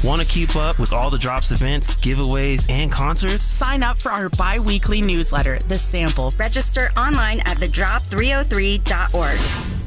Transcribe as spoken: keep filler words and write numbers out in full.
Want to keep up with all the Drops events, giveaways, and concerts? Sign up for our bi-weekly newsletter, The Sample. Register online at the drop three oh three dot org.